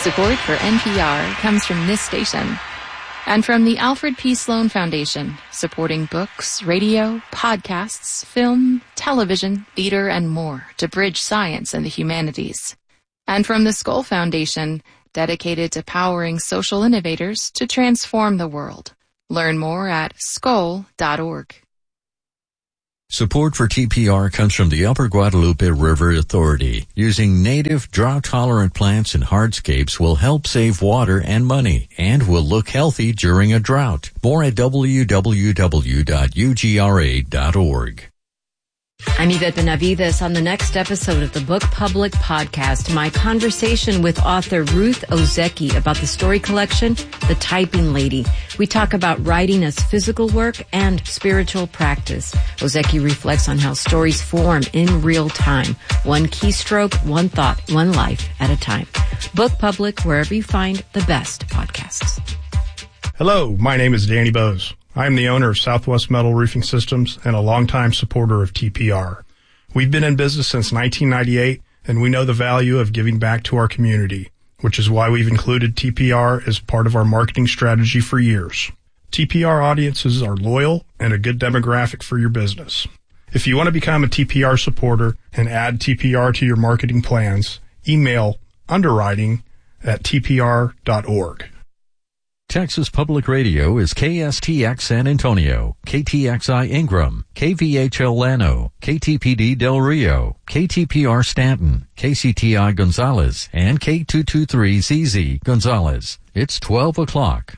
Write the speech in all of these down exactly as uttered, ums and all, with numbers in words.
Support for N P R comes from this station and from the Alfred P. Sloan Foundation, supporting books, radio, podcasts, film, television, theater, and more to bridge science and the humanities. And from the Skoll Foundation, dedicated to powering social innovators to transform the world. Learn more at skoll dot org. Support for T P R comes from the Upper Guadalupe River Authority. Using native, drought-tolerant plants and hardscapes will help save water and money, and will look healthy during a drought. More at w w w dot u g r a dot org. I'm Yvette Benavides. On the next episode of the Book Public Podcast, my conversation with author Ruth Ozeki about the story collection, The Typing Lady. We talk about writing as physical work and spiritual practice. Ozeki reflects on how stories form in real time. One keystroke, one thought, one life at a time. Book Public, wherever you find the best podcasts. Hello, my name is Danny Bose. I am the owner of Southwest Metal Roofing Systems and a longtime supporter of T P R. We've been in business since nineteen ninety-eight, and we know the value of giving back to our community, which is why we've included T P R as part of our marketing strategy for years. T P R audiences are loyal and a good demographic for your business. If you want to become a T P R supporter and add T P R to your marketing plans, email underwriting at t p r dot org. Texas Public Radio is K S T X San Antonio, K T X I Ingram, K V H L Llano, K T P D Del Rio, K T P R Stanton, K C T I Gonzales, and K two twenty-three Z Z Gonzales. It's twelve o'clock.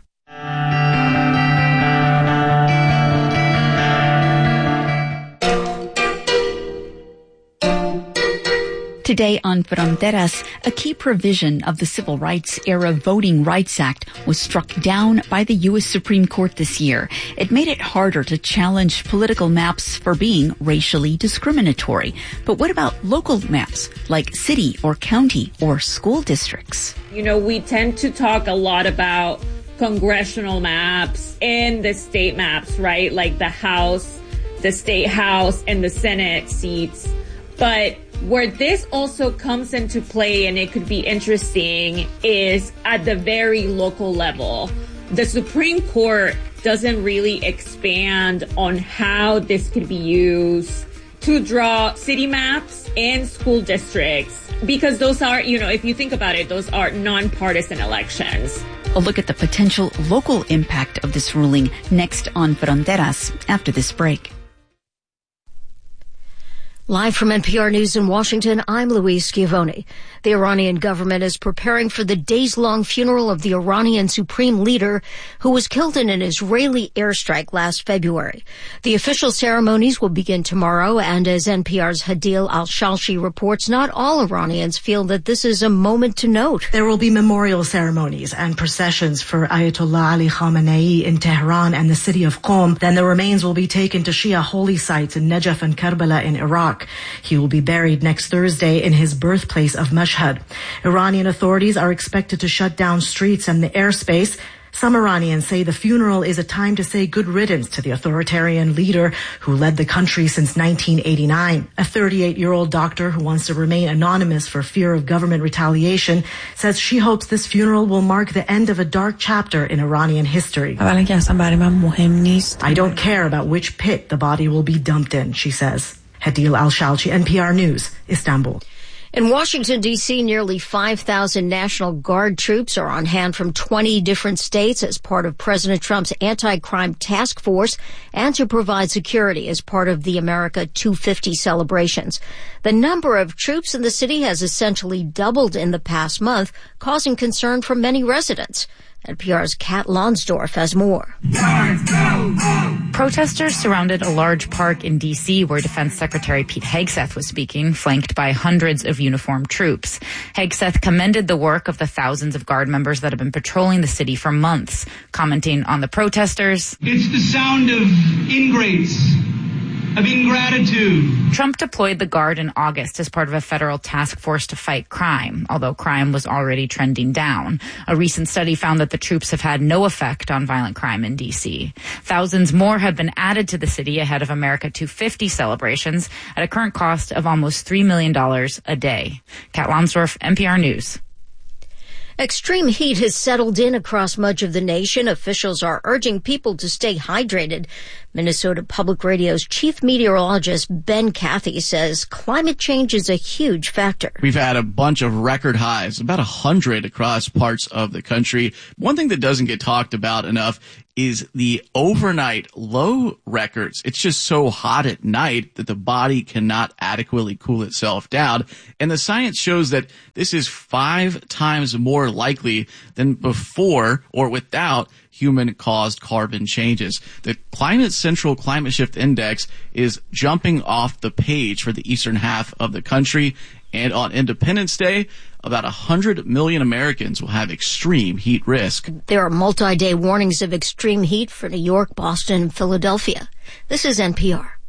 Today on Fronteras, a key provision of the Civil Rights Era Voting Rights Act was struck down by the U S Supreme Court this year. It made it harder to challenge political maps for being racially discriminatory. But what about local maps, like city or county or school districts? You know, we tend to talk a lot about congressional maps and the state maps, right? Like the House, the State House, and the Senate seats. But where this also comes into play, and it could be interesting, is at the very local level. The Supreme Court doesn't really expand on how this could be used to draw city maps and school districts, because those are, you know, if you think about it, those are nonpartisan elections. A look at the potential local impact of this ruling next on Fronteras after this break. Live from N P R News in Washington, I'm Louise Schiavone. The Iranian government is preparing for the days-long funeral of the Iranian supreme leader who was killed in an Israeli airstrike last February. The official ceremonies will begin tomorrow, and as N P R's Hadil Al-Shalshi reports, not all Iranians feel that this is a moment to note. There will be memorial ceremonies and processions for Ayatollah Ali Khamenei in Tehran and the city of Qom. Then the remains will be taken to Shia holy sites in Najaf and Karbala in Iraq. He will be buried next Thursday in his birthplace of Mashhad. Iranian authorities are expected to shut down streets and the airspace. Some Iranians say the funeral is a time to say good riddance to the authoritarian leader who led the country since nineteen eighty-nine. A thirty-eight-year-old doctor who wants to remain anonymous for fear of government retaliation says she hopes this funeral will mark the end of a dark chapter in Iranian history. I don't care about which pit the body will be dumped in, she says. Hadil Al-Shalchi, N P R News, Istanbul. In Washington, D C, nearly five thousand National Guard troops are on hand from twenty different states as part of President Trump's anti-crime task force and to provide security as part of the America two fifty celebrations. The number of troops in the city has essentially doubled in the past month, causing concern from many residents. N P R's Kat Lonsdorf has more. Protesters surrounded a large park in D C where Defense Secretary Pete Hegseth was speaking, flanked by hundreds of uniformed troops. Hegseth commended the work of the thousands of Guard members that have been patrolling the city for months, commenting on the protesters. It's the sound of ingrates, of ingratitude. Trump deployed the Guard in August as part of a federal task force to fight crime, although crime was already trending down. A recent study found that the troops have had no effect on violent crime in D C. Thousands more have been added to the city ahead of America two fifty celebrations at a current cost of almost three million dollars a day. Kat Lonsdorf, N P R News. Extreme heat has settled in across much of the nation. Officials are urging people to stay hydrated. Minnesota Public Radio's chief meteorologist Ben Cathy says climate change is a huge factor. We've had a bunch of record highs, about one hundred across parts of the country. One thing that doesn't get talked about enough is the overnight low records. It's just so hot at night that the body cannot adequately cool itself down. And the science shows that this is five times more likely than before or without human-caused carbon changes. The Climate Central Climate Shift Index is jumping off the page for the eastern half of the country. And on Independence Day, about one hundred million Americans will have extreme heat risk. There are multi-day warnings of extreme heat for New York, Boston, and Philadelphia. This is N P R.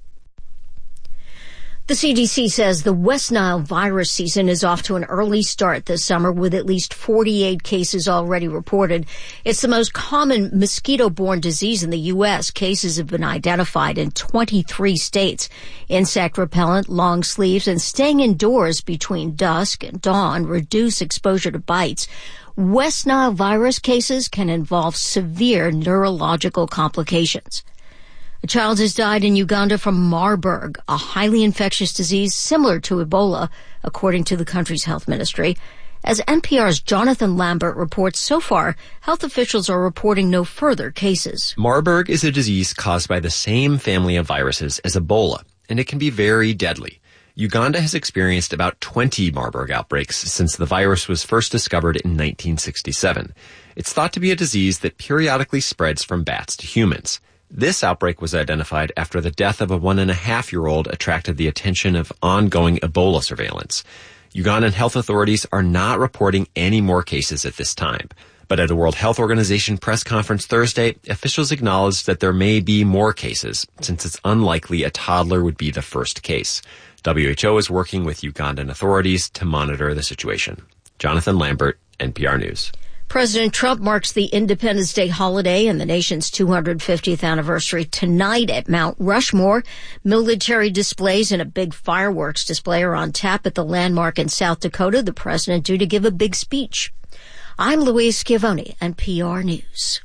The C D C says the West Nile virus season is off to an early start this summer with at least forty-eight cases already reported. It's the most common mosquito-borne disease in the U S. Cases have been identified in twenty-three states. Insect repellent, long sleeves, and staying indoors between dusk and dawn reduce exposure to bites. West Nile virus cases can involve severe neurological complications. A child has died in Uganda from Marburg, a highly infectious disease similar to Ebola, according to the country's health ministry. As N P R's Jonathan Lambert reports, so far, health officials are reporting no further cases. Marburg is a disease caused by the same family of viruses as Ebola, and it can be very deadly. Uganda has experienced about twenty Marburg outbreaks since the virus was first discovered in nineteen sixty-seven. It's thought to be a disease that periodically spreads from bats to humans. This outbreak was identified after the death of a one-and-a-half-year-old attracted the attention of ongoing Ebola surveillance. Ugandan health authorities are not reporting any more cases at this time. But at a World Health Organization press conference Thursday, officials acknowledged that there may be more cases, since it's unlikely a toddler would be the first case. W H O is working with Ugandan authorities to monitor the situation. Jonathan Lambert, N P R News. President Trump marks the Independence Day holiday and the nation's two hundred fiftieth anniversary tonight at Mount Rushmore. Military displays and a big fireworks display are on tap at the landmark in South Dakota. The president due to give a big speech. I'm Louise Schiavone, N P R News.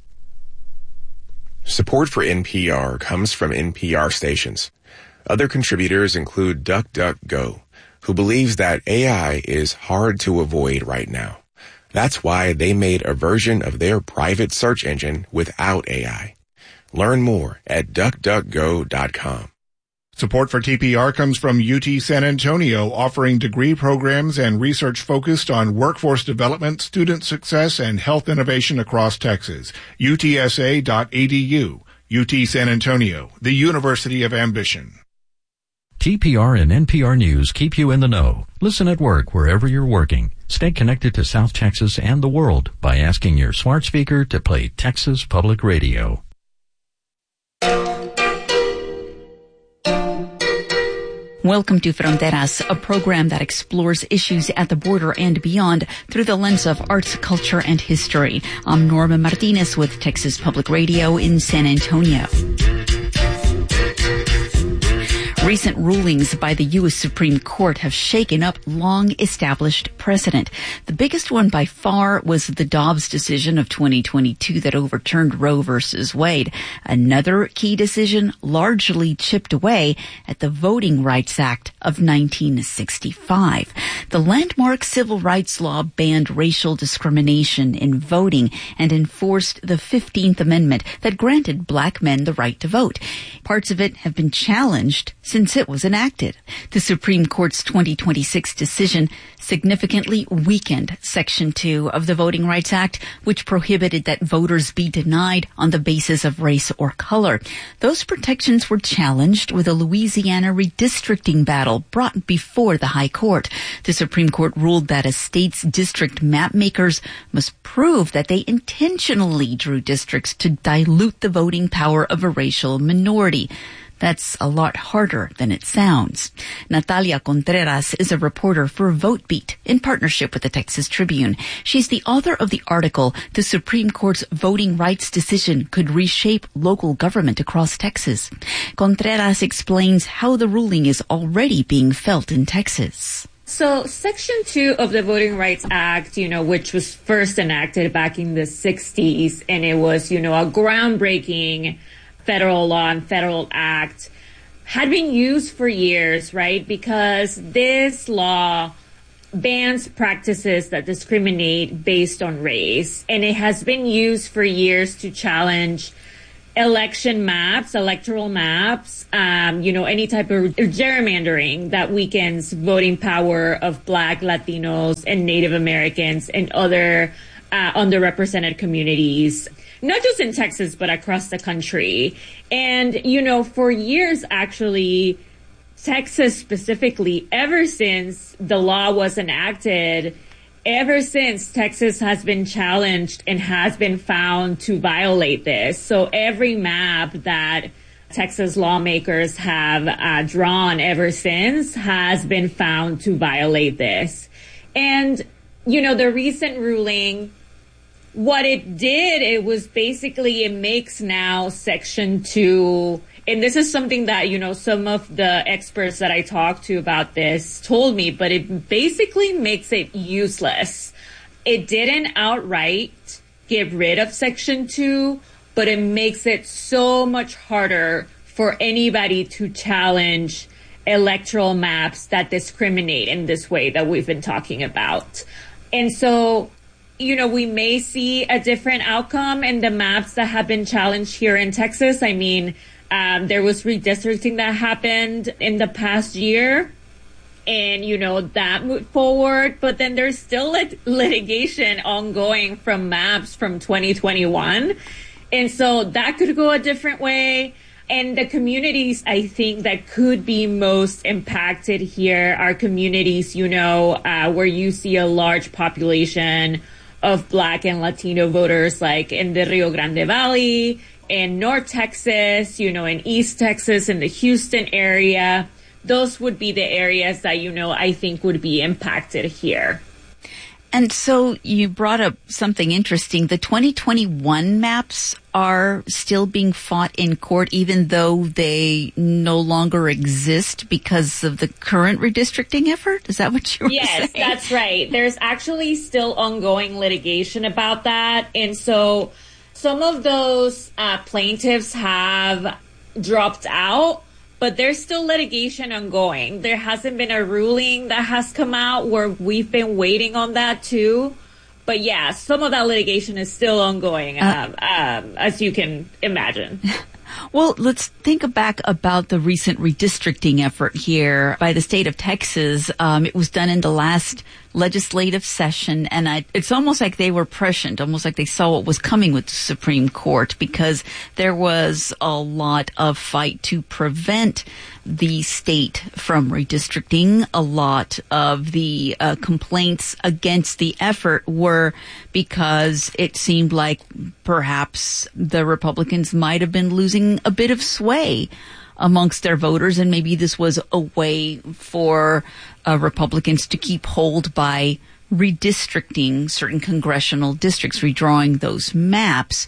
Support for N P R comes from N P R stations. Other contributors include DuckDuckGo, who believes that A I is hard to avoid right now. That's why they made a version of their private search engine without A I. Learn more at duck duck go dot com. Support for T P R comes from U T San Antonio, offering degree programs and research focused on workforce development, student success, and health innovation across Texas. U T S A dot E D U. U T San Antonio, the University of Ambition. T P R and N P R News keep you in the know. Listen at work wherever you're working. Stay connected to South Texas and the world by asking your smart speaker to play Texas Public Radio. Welcome to Fronteras, a program that explores issues at the border and beyond through the lens of arts, culture, and history. I'm Norma Martinez with Texas Public Radio in San Antonio. Recent rulings by the U S Supreme Court have shaken up long-established precedent. The biggest one by far was the Dobbs decision of twenty twenty-two that overturned Roe versus Wade. Another key decision largely chipped away at the Voting Rights Act of nineteen sixty-five. The landmark civil rights law banned racial discrimination in voting and enforced the fifteenth Amendment that granted black men the right to vote. Parts of it have been challenged since it was enacted. The Supreme Court's twenty twenty-six decision significantly weakened Section two of the Voting Rights Act, which prohibited that voters be denied on the basis of race or color. Those protections were challenged with a Louisiana redistricting battle brought before the High Court. The Supreme Court ruled that a state's district map makers must prove that they intentionally drew districts to dilute the voting power of a racial minority. That's a lot harder than it sounds. Natalia Contreras is a reporter for VoteBeat in partnership with the Texas Tribune. She's the author of the article, The Supreme Court's Voting Rights Decision Could Reshape Local Government Across Texas. Contreras explains how the ruling is already being felt in Texas. So Section two of the Voting Rights Act, you know, which was first enacted back in the sixties, and it was, you know, a groundbreaking federal law and federal act, had been used for years, right? Because this law bans practices that discriminate based on race, and it has been used for years to challenge election maps, electoral maps, um, you know, any type of gerrymandering that weakens voting power of Black, Latinos, and Native Americans and other uh, underrepresented communities, not just in Texas, but across the country. And, you know, for years, actually, Texas specifically, ever since the law was enacted, ever since Texas has been challenged and has been found to violate this. So every map that Texas lawmakers have uh, drawn ever since has been found to violate this. And, you know, the recent ruling, what it did, it was basically, it makes now Section two, and this is something that, you know, some of the experts that I talked to about this told me, but it basically makes it useless. It didn't outright get rid of Section two, but it makes it so much harder for anybody to challenge electoral maps that discriminate in this way that we've been talking about. And so, you know, we may see a different outcome in the maps that have been challenged here in Texas. I mean, Um, there was redistricting that happened in the past year, and, you know, that moved forward. But then there's still lit- litigation ongoing from maps from twenty twenty-one. And so that could go a different way. And the communities, I think, that could be most impacted here are communities, you know, uh, where you see a large population of Black and Latino voters, like in the Rio Grande Valley, in North Texas, you know, in East Texas, in the Houston area. Those would be the areas that, you know, I think would be impacted here. And so you brought up something interesting. The twenty twenty-one maps are still being fought in court, even though they no longer exist because of the current redistricting effort? Is that what you were yes, saying? Yes, that's right. There's actually still ongoing litigation about that. And so some of those uh, plaintiffs have dropped out, but there's still litigation ongoing. There hasn't been a ruling that has come out where we've been waiting on that too. But yeah, some of that litigation is still ongoing, um, uh, um, as you can imagine. Well, let's think back about the recent redistricting effort here by the state of Texas. Um, it was done in the last legislative session, and I, it's almost like they were prescient, almost like they saw what was coming with the Supreme Court, because there was a lot of fight to prevent the state from redistricting. A lot of the uh, complaints against the effort were because it seemed like perhaps the Republicans might have been losing a bit of sway amongst their voters, and maybe this was a way for uh, Republicans to keep hold by redistricting certain congressional districts, redrawing those maps.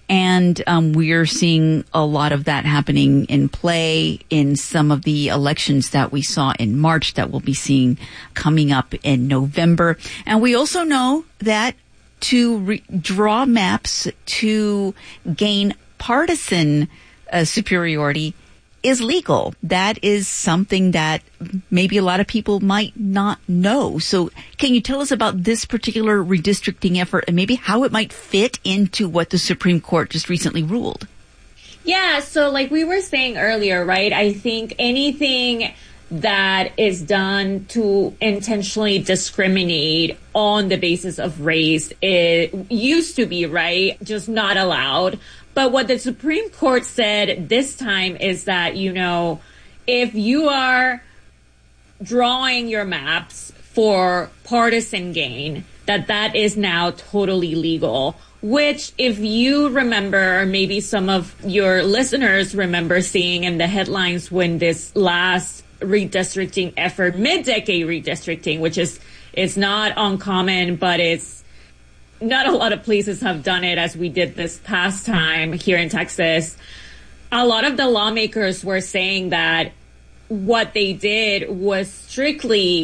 And um, we're seeing a lot of that happening in play in some of the elections that we saw in March that we'll be seeing coming up in November. And we also know that to re- draw maps to gain partisan uh, superiority is legal. That is something that maybe a lot of people might not know. So can you tell us about this particular redistricting effort and maybe how it might fit into what the Supreme Court just recently ruled? Yeah, so like we were saying earlier, right, I think anything that is done to intentionally discriminate on the basis of race, it used to be, right, just not allowed. But what the Supreme Court said this time is that, you know, if you are drawing your maps for partisan gain, that that is now totally legal, which if you remember, or maybe some of your listeners remember seeing in the headlines when this last redistricting effort, mid-decade redistricting, which is, is not uncommon, but it's not a lot of places have done it as we did this past time here in Texas. A lot of the lawmakers were saying that what they did was strictly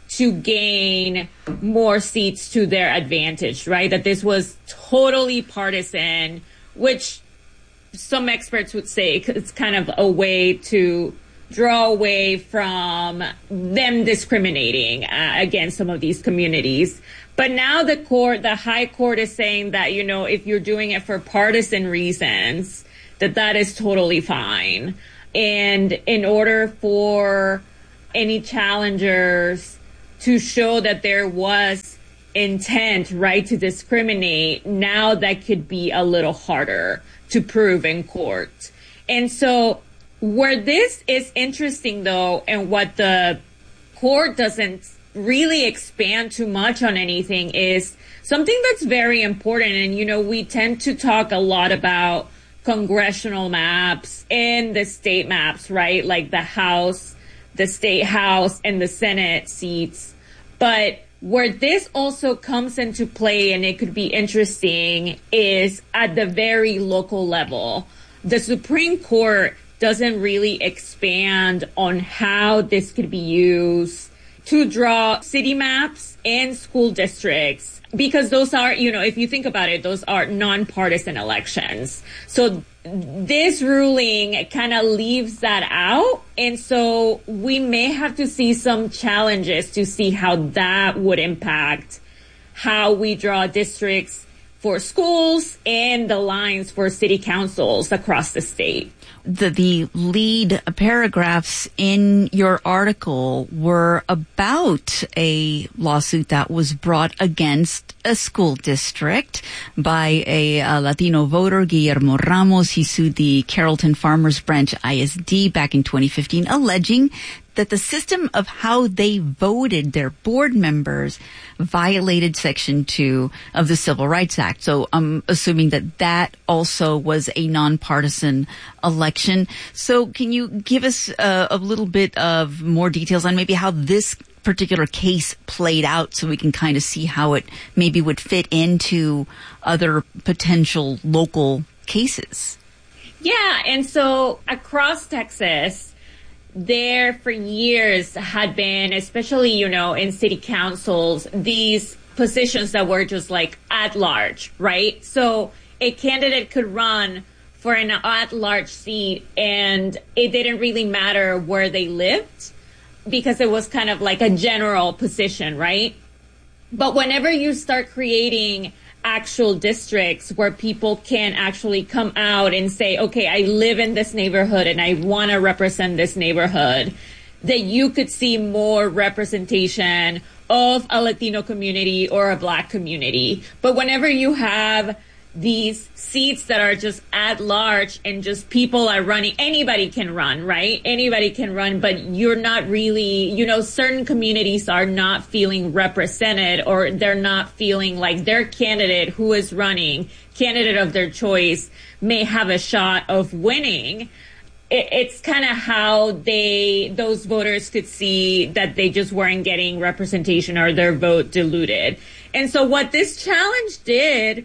to gain more seats to their advantage, right? That this was totally partisan, which some experts would say it's kind of a way to draw away from them discriminating uh, against some of these communities. But now the court, the high court is saying that, you know, if you're doing it for partisan reasons, that that is totally fine. And in order for any challengers to show that there was intent, right, to discriminate, now that could be a little harder to prove in court. And so where this is interesting, though, and what the court doesn't really expand too much on anything is something that's very important. And, you know, we tend to talk a lot about congressional maps and the state maps, right? Like the House, the state House, and the Senate seats. But where this also comes into play, and it could be interesting, is at the very local level. The Supreme Court doesn't really expand on how this could be used to draw city maps and school districts, because those are, you know, if you think about it, those are nonpartisan elections. So this ruling kind of leaves that out. And so we may have to see some challenges to see how that would impact how we draw districts for schools and the lines for city councils across the state. The, the lead paragraphs in your article were about a lawsuit that was brought against a school district by a, a Latino voter, Guillermo Ramos. He sued the Carrollton Farmers Branch I S D back in twenty fifteen, alleging that the system of how they voted their board members violated Section two of the Civil Rights Act. So I'm assuming that that also was a nonpartisan election. So can you give us a, a little bit of more details on maybe how this particular case played out so we can kind of see how it maybe would fit into other potential local cases? Yeah, and so across Texas, there for years had been, especially, you know, in city councils, these positions that were just like at large, right? So a candidate could run for an at large seat and it didn't really matter where they lived because it was kind of like a general position, right? But whenever you start creating actual districts where people can actually come out and say, okay, I live in this neighborhood and I want to represent this neighborhood, that you could see more representation of a Latino community or a Black community. But whenever you have these seats that are just at large and just people are running, anybody can run, right? Anybody can run, but you're not really, you know, certain communities are not feeling represented, or they're not feeling like their candidate who is running, candidate of their choice, may have a shot of winning. It's kind of how they, those voters could see that they just weren't getting representation or their vote diluted. And so what this challenge did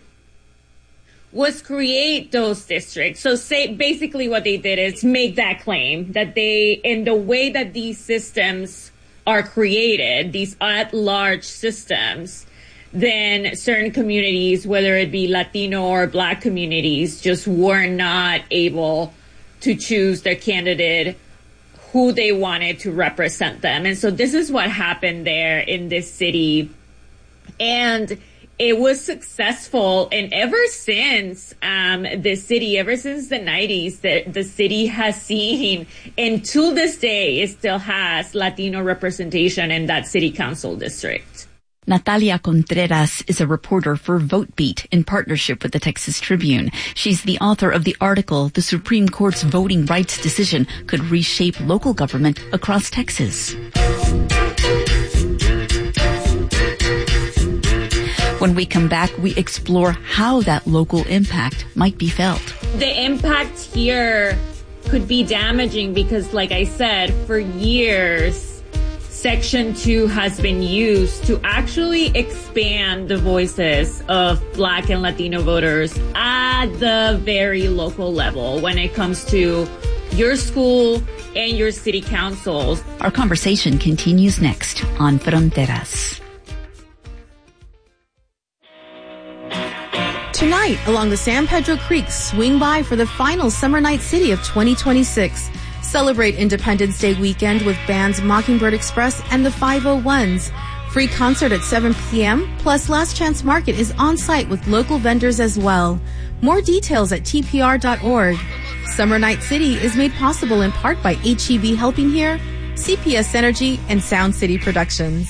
was create those districts. So say basically what they did is make that claim that they, in the way that these systems are created, these at-large systems, then certain communities, whether it be Latino or Black communities, just were not able to choose their candidate who they wanted to represent them. And so this is what happened there in this city. And it was successful, and ever since um, the city, ever since the nineties, the, the city has seen, and to this day, it still has Latino representation in that city council district. Natalia Contreras is a reporter for VoteBeat in partnership with the Texas Tribune. She's the author of the article, "The Supreme Court's Voting Rights Decision Could Reshape Local Government Across Texas." When we come back, we explore how that local impact might be felt. The impact here could be damaging because, like I said, for years, Section two has been used to actually expand the voices of Black and Latino voters at the very local level when it comes to your school and your city councils. Our conversation continues next on Fronteras. Tonight, along the San Pedro Creek, swing by for the final Summer Night City of twenty twenty-six. Celebrate Independence Day weekend with bands Mockingbird Express and the five oh ones. Free concert at seven p.m. plus Last Chance Market is on site with local vendors as well. More details at T P R dot org. Summer Night City is made possible in part by H E B Helping Here, C P S Energy, and Sound City Productions.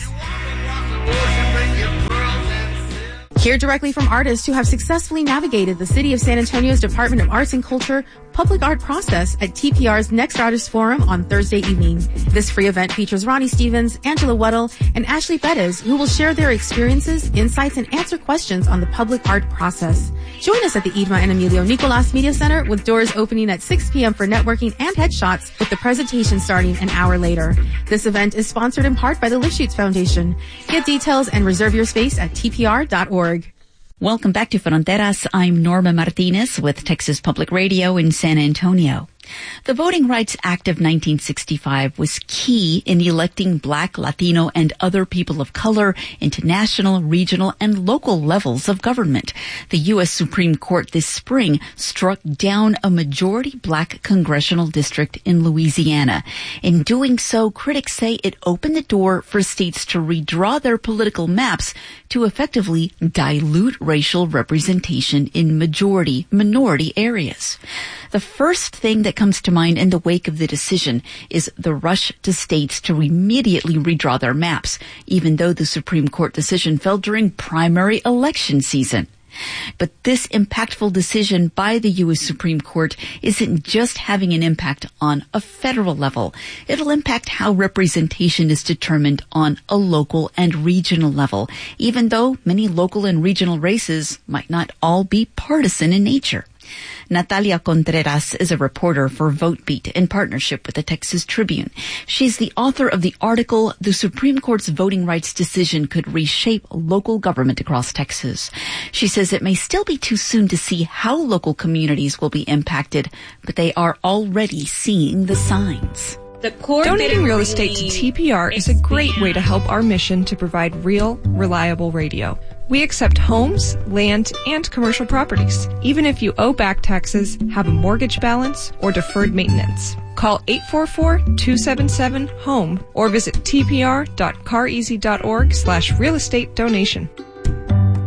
Hear directly from artists who have successfully navigated the City of San Antonio's Department of Arts and Culture public art process at T P R's Next Artist Forum on Thursday evening. This free event features Ronnie Stevens, Angela Weddle, and Ashley Bettis, who will share their experiences, insights, and answer questions on the public art process. Join us at the Idma and Emilio Nicolas Media Center with doors opening at six p.m. for networking and headshots, with the presentation starting an hour later. This event is sponsored in part by the Lifshoots Foundation. Get details and reserve your space at T P R dot org. Welcome back to Fronteras. I'm Norma Martinez with Texas Public Radio in San Antonio. The Voting Rights Act of nineteen sixty-five was key in electing Black, Latino, and other people of color into national, regional, and local levels of government. The U S Supreme Court this spring struck down a majority Black congressional district in Louisiana. In doing so, critics say it opened the door for states to redraw their political maps to effectively dilute racial representation in majority minority areas. The first thing that comes to mind in the wake of the decision is the rush to states to immediately redraw their maps, even though the Supreme Court decision fell during primary election season. But this impactful decision by the U S Supreme Court isn't just having an impact on a federal level. It'll impact how representation is determined on a local and regional level, even though many local and regional races might not all be partisan in nature. Natalia Contreras is a reporter for VoteBeat in partnership with the Texas Tribune. She's the author of the article, "The Supreme Court's Voting Rights Decision Could Reshape Local Government Across Texas." She says it may still be too soon to see how local communities will be impacted, but they are already seeing the signs. The court Donating real estate to T P R is a great way to help our mission to provide real, reliable radio. We accept homes, land, and commercial properties, even if you owe back taxes, have a mortgage balance, or deferred maintenance. Call eight four four, two seven seven, HOME or visit T P R dot car easy dot org slash real estate donation.